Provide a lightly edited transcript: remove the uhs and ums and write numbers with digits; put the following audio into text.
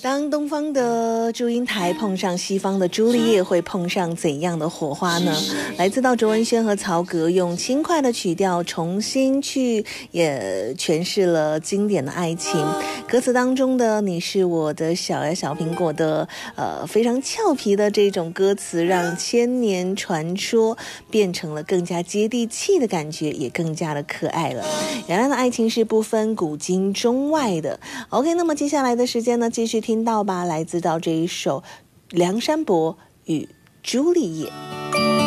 当东方的祝英台碰上西方的朱丽叶，会碰上怎样的火花呢？来自到卓文萱和曹格用轻快的曲调重新去也诠释了经典的爱情。歌词当中的你是我的小呀小苹果的非常俏皮的这种歌词，让千年传说变成了更加接地气的感觉，也更加的可爱了。原来的爱情是不分古今中外的。 OK， 那么接下来的时间呢，继续听到吧，来自到这一首梁山伯与朱丽叶。